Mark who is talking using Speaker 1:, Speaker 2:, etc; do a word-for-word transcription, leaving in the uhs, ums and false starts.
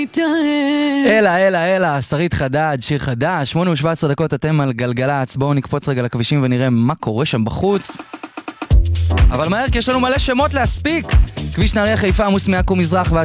Speaker 1: אלה, אלה, אלה, שרית חדד, שיר חדש, שמונה ושבע עשרה דקות אתם על גלגלץ, בואו נקפוץ רגע לכבישים ונראה מה קורה שם בחוץ. אבל מהר, כי יש לנו מלא שמות להספיק. כביש נהריה חיפה עמוס מעכו מזרח ועד